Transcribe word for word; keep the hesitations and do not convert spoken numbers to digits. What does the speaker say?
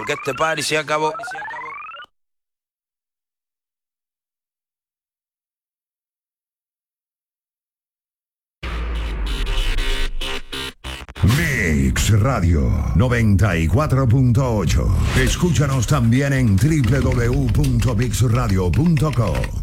porque este party se acabó. Mix Radio noventa y cuatro punto ocho. Escúchanos también en doble u doble u doble u punto mix radio punto com.